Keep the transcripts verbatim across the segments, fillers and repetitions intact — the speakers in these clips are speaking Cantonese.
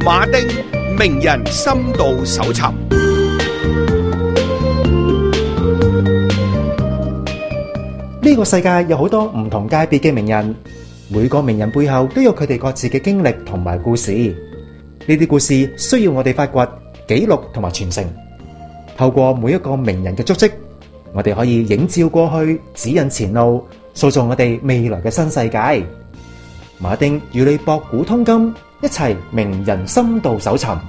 馬丁名人深度搜尋。 呢個世界有好多唔同界別嘅名人，每個名人背後都有佢哋各自嘅經歷同埋故事。呢啲故事需要我哋發掘、記錄同埋傳承。透過每一個名人嘅足跡，我哋可以映照過去，指引前路，塑造我哋未來嘅新世界。馬丁與你博古通今，一齊名人深度搜尋。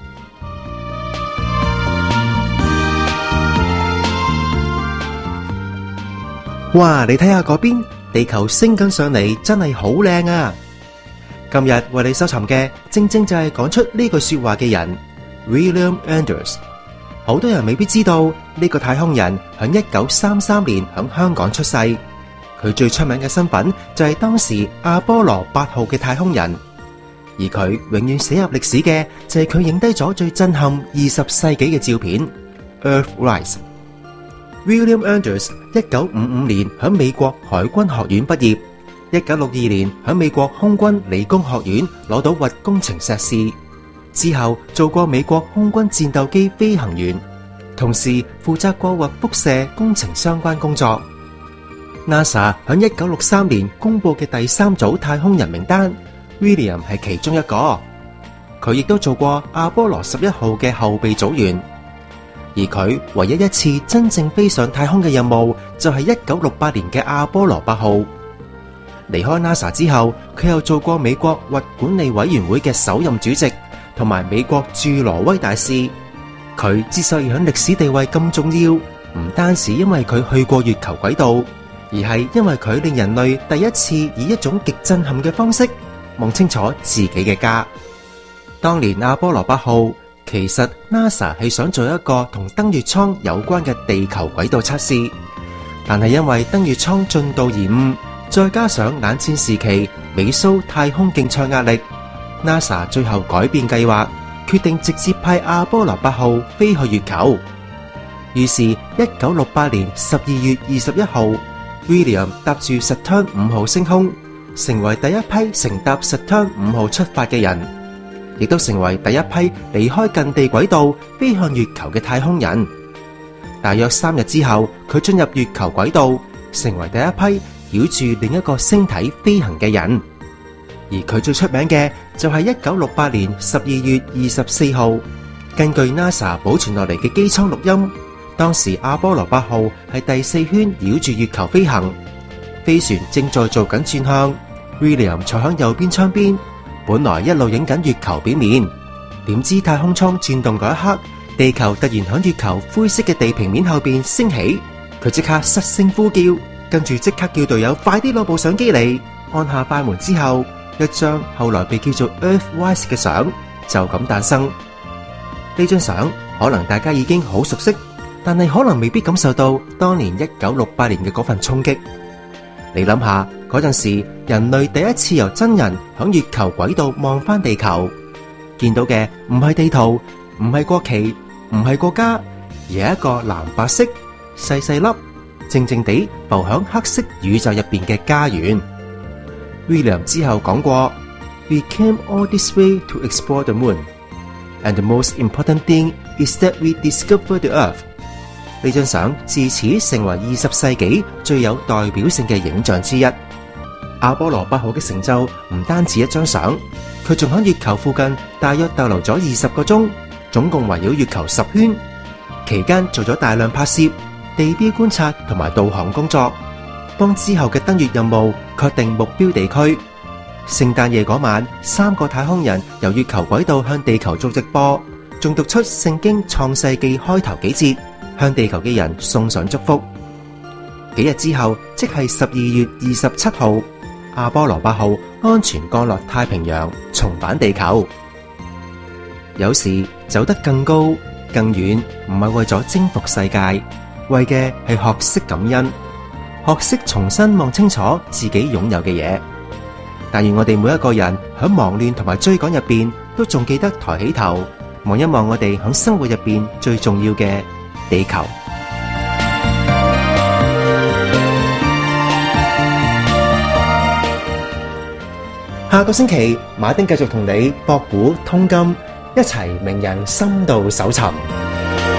哇！你睇下嗰邊，地球升緊上嚟，真係好靚啊！今日為你搜尋嘅，正正就係講出呢句說話嘅人 William Anders。好多人未必知道呢個太空人響一九三三年響香港出世。佢最出名嘅身份就係當時阿波羅八號嘅太空人，而佢永遠寫入歷史嘅就係佢影低咗最震撼二十世紀嘅照片 Earthrise。William Anders 一九五五年響美國海軍學院畢業，一九六二年響美國空軍理工學院攞到核工程碩士，之後做過美國空軍戰鬥機飛行員，同時負責過核輻射工程相關工作。NASA 響一九六三年公布嘅第三組太空人名單 ，William 係其中一個。佢亦都做過阿波羅十一號嘅後備組員，而佢唯一一次真正飛上太空嘅任務就係一九六八年嘅阿波羅八號。離開 NASA 之後，佢又做過美國核管理委員會嘅首任主席，同埋美國駐挪威大使。佢之所以響歷史地位咁重要，唔單止因為佢去過月球軌道，而係因為佢令人類第一次以一種極震撼嘅方式望清楚自己嘅家。當年阿波羅八號，其實 NASA 係想做一個同登月艙有關嘅地球軌道測試，但係因為登月艙進度延誤，再加上冷戰時期美蘇太空競賽壓力， NASA 最後改變計劃，決定直接派阿波羅八號飛去月球。於是一九六八年十二月二十一號，William 搭住 Saturn 五號升空，成為第一批乘搭 Saturn 五號出發嘅人，亦都成為第一批離開近地軌道飛向月球嘅太空人。大約三日之後，佢進入月球軌道，成為第一批繞住另一個星體飛行嘅人。而佢最出名嘅就係一九六八年十二月二十四號，根據 NASA 保存落嚟嘅機艙錄音，當時阿波羅八號係第四圈繞住月球飛行，飛船正在做緊轉向。William 坐響右邊窗邊，本來一路影緊月球表面，點知太空艙轉動嗰一刻，地球突然響月球灰色嘅地平面後邊升起，佢即刻失聲呼叫，跟住即刻叫隊友快啲攞部相機嚟。按下快門之後，一張後來被叫做 Earthrise 嘅相就咁誕生。呢張相可能大家已經好熟悉，但係可能未必感受到當年一九六八年嘅嗰份衝擊。你諗下，嗰陣時人類第一次由真人響月球軌道望翻地球，見到嘅唔係地圖，唔係國旗，唔係國家，而係一個藍白色細細粒靜靜地浮響黑色宇宙入邊嘅家園。William 之後講過 We came all this way to explore the moon, and the most important thing is that we discovered the earth。 呢張相自此成為二十世紀最有代表性嘅影像之一。阿波羅八號嘅成就唔單止一張相，佢仲喺月球附近大約逗留咗二十個鐘，總共圍繞月球十圈，期間做咗大量拍攝、地標觀察同埋導航工作，幫之後嘅登月任務確定目標地區。聖誕夜嗰晚，三個太空人由月球軌道向地球做直播，仲讀出聖經創世記開頭幾節，向地球嘅人送上祝福。幾日之後，即係十二月二十七號，阿波羅八號安全降落太平洋，重返地球。有時走得更高更遠，唔係為咗征服世界，為嘅係學識感恩，學識重新望清楚自己擁有嘅嘢。但願我哋每一個人喺忙亂同埋追趕入邊，都仲記得抬起頭，望一望我哋喺生活入邊最重要嘅地球。 下個星期，馬丁繼續同你博古通今，一齊名人深度搜尋。